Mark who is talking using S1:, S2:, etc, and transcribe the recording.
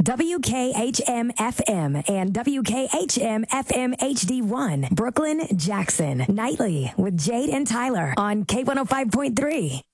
S1: WKHM FM and WKHM FM HD1, Brooklyn, Jackson. Nightly with Jade and Tyler on K105.3.